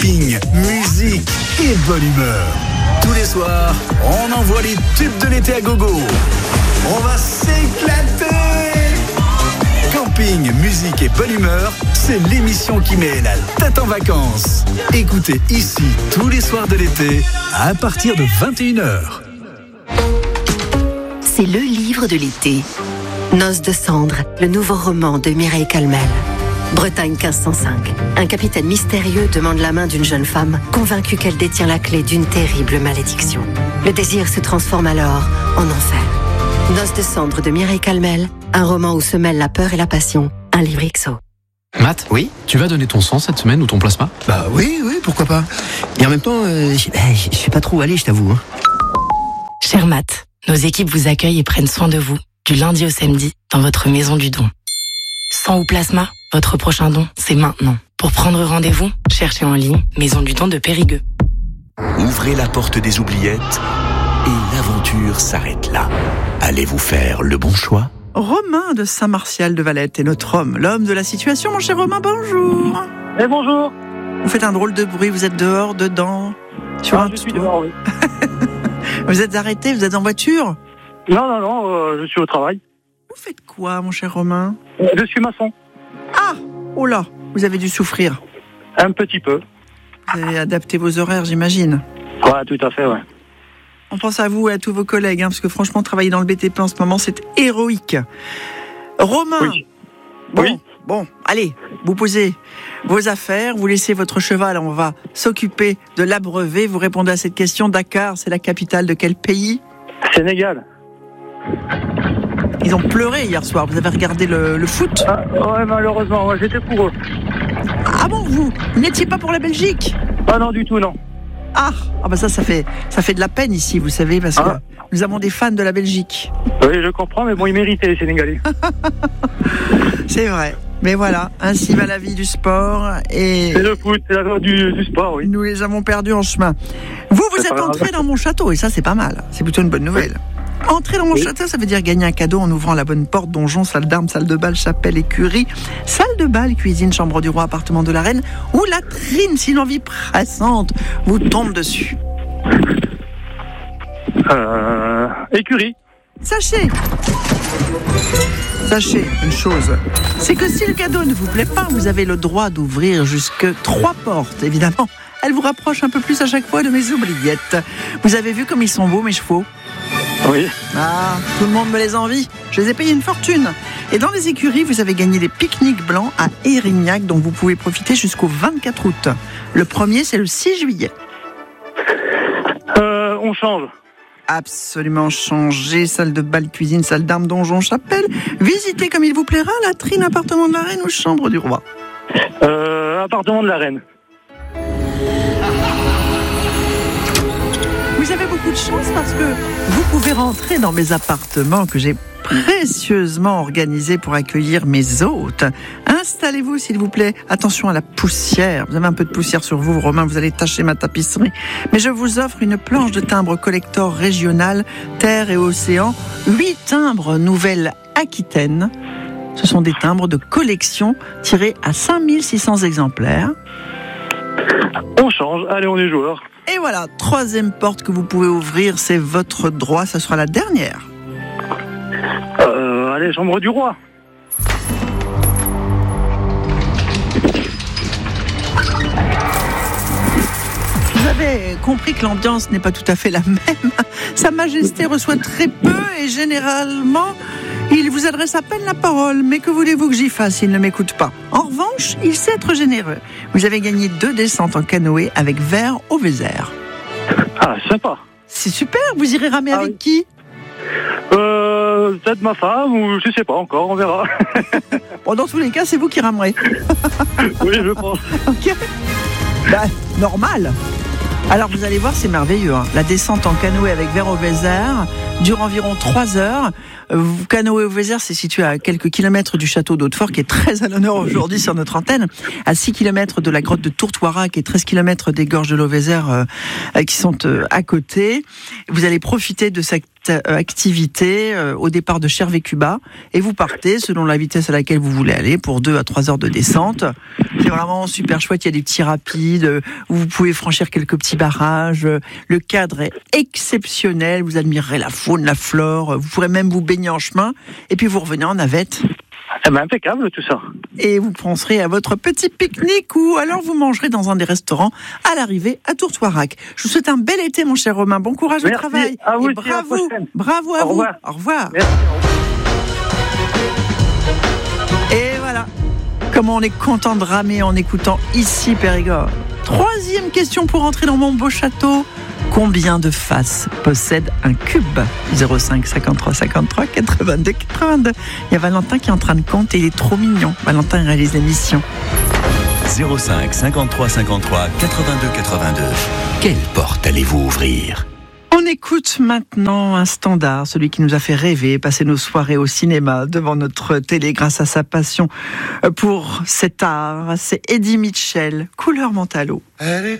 camping, musique et bonne humeur. Tous les soirs, on envoie les tubes de l'été à gogo. On va s'éclater. Camping, musique et bonne humeur, c'est l'émission qui met la tête en vacances. Écoutez ici tous les soirs de l'été à partir de 21h. C'est le livre de l'été. Noces de cendres, le nouveau roman de Mireille Calmel. Bretagne 1505. Un capitaine mystérieux demande la main d'une jeune femme, convaincue qu'elle détient la clé d'une terrible malédiction. Le désir se transforme alors en enfer. Noces de cendres de Mireille Calmel, un roman où se mêlent la peur et la passion. Un livre XO. Matt, oui, tu vas donner ton sang cette semaine ou ton plasma? Bah oui, pourquoi pas. Et en même temps, je sais pas trop où aller, je t'avoue. Cher Matt, nos équipes vous accueillent et prennent soin de vous, du lundi au samedi, dans votre maison du don. Sang ou plasma, votre prochain don, c'est maintenant. Pour prendre rendez-vous, cherchez en ligne Maison du don de Périgueux. Ouvrez la porte des oubliettes et l'aventure s'arrête là. Allez-vous faire le bon choix? Romain de Saint-Martial de Valette est notre homme, l'homme de la situation. Mon cher Romain, bonjour. Et bonjour. Vous faites un drôle de bruit, vous êtes dehors, dedans, sur un je suis dehors, oui. Vous êtes arrêté, vous êtes en voiture? Non, je suis au travail. Vous faites quoi, mon cher Romain? Je suis maçon. Ah, oh là, vous avez dû souffrir. Un petit peu. Vous avez adapté vos horaires, j'imagine. Ouais, tout à fait, ouais. On pense à vous et à tous vos collègues, parce que franchement, travailler dans le BTP en ce moment, c'est héroïque. Romain, oui. Bon, allez, vous posez vos affaires, vous laissez votre cheval, on va s'occuper de l'abreuver. Vous répondez à cette question. Dakar, c'est la capitale de quel pays? Sénégal. Ils ont pleuré hier soir, vous avez regardé le foot? Ouais, malheureusement, ouais, j'étais pour eux. Ah bon, vous n'étiez pas pour la Belgique? Ah non, du tout, non. Ah bah ça fait de la peine ici, vous savez, parce que nous avons des fans de la Belgique. Oui, je comprends, mais bon, ils méritaient les Sénégalais. C'est vrai. Mais voilà, ainsi va la vie du sport et... C'est le foot, c'est la vie du sport, oui. Nous les avons perdus en chemin. Vous êtes entré dans mon château, et ça c'est pas mal. C'est plutôt une bonne nouvelle. Entrer dans mon château, ça veut dire gagner un cadeau en ouvrant la bonne porte. Donjon, salle d'armes, salle de bal, chapelle, écurie, salle de bal, cuisine, chambre du roi, appartement de la reine ou latrine si l'envie pressante vous tombe dessus. Écurie. Sachez une chose, c'est que si le cadeau ne vous plaît pas, vous avez le droit d'ouvrir jusque 3 portes, évidemment. Elles vous rapprochent un peu plus à chaque fois de mes oubliettes. Vous avez vu comme ils sont beaux, mes chevaux? Oui. Ah, tout le monde me les envie. Je les ai payés une fortune. Et dans les écuries, vous avez gagné des pique-niques blancs à Érignac, dont vous pouvez profiter jusqu'au 24 août. Le premier, c'est le 6 juillet. On change. Absolument changer, salle de bal, cuisine, salle d'armes, donjon, chapelle. Visitez comme il vous plaira, latrine, appartement de la reine ou chambre du roi. Appartement de la reine. Vous avez beaucoup de chance parce que vous pouvez rentrer dans mes appartements que j'ai précieusement organisés pour accueillir mes hôtes. Installez-vous s'il vous plaît. Attention à la poussière. Vous avez un peu de poussière sur vous, Romain, vous allez tacher ma tapisserie. Mais je vous offre une planche de timbres collector régional, terre et océan. 8 timbres Nouvelle-Aquitaine. Ce sont des timbres de collection tirés à 5600 exemplaires. On change, allez, on est joueurs. Et voilà, 3e porte que vous pouvez ouvrir, c'est votre droit, ça sera la dernière. Allez, chambre du roi. Vous avez compris que l'ambiance n'est pas tout à fait la même. Sa Majesté reçoit très peu et généralement, il vous adresse à peine la parole. Mais que voulez-vous que j'y fasse? Il ne m'écoute pas. En revanche, il sait être généreux. Vous avez gagné 2 descentes en canoë avec Vers au Vézère. Ah, sympa. C'est super, vous irez ramer avec qui? Peut-être ma femme ou je sais pas encore, on verra. Bon, dans tous les cas, c'est vous qui ramerez. Oui, je pense. Ok. Bah, normal. Alors vous allez voir, c'est merveilleux. La descente en canoë avec Vers au Vézère dure environ 3 heures. Canoë au Vézère, c'est situé à quelques kilomètres du château d'Hautefort, qui est très à l'honneur aujourd'hui sur notre antenne, à 6 kilomètres de la grotte de Tourtoiras, qui est 13 kilomètres des gorges de l'Auvézère, qui sont à côté. Vous allez profiter de cette activité au départ de Chervé-Cuba et vous partez selon la vitesse à laquelle vous voulez aller pour 2 à 3 heures de descente. C'est vraiment super chouette, il y a des petits rapides, où vous pouvez franchir quelques petits barrages. Le cadre est exceptionnel, vous admirerez la faune, la flore, vous pourrez même vous baigner en chemin et puis vous revenez en navette. Eh ben, impeccable tout ça. Et vous penserez à votre petit pique-nique ou alors vous mangerez dans un des restaurants à l'arrivée à Tourtoirac. Je vous souhaite un bel été, mon cher Romain. Bon courage au travail. À vous, et bravo à vous. Au revoir. Merci. Et voilà. Comment on est content de ramer en écoutant ici Périgord. 3e question pour entrer dans mon beau château. Combien de faces possède un cube ? 05 53 53 82 82. Il y a Valentin qui est en train de compter, il est trop mignon. Valentin réalise l'émission. 05 53 53 82 82. Quelle porte allez-vous ouvrir ? On écoute maintenant un standard, celui qui nous a fait rêver, passer nos soirées au cinéma devant notre télé grâce à sa passion pour cet art. C'est Eddie Mitchell, Couleur Mentalo. Elle est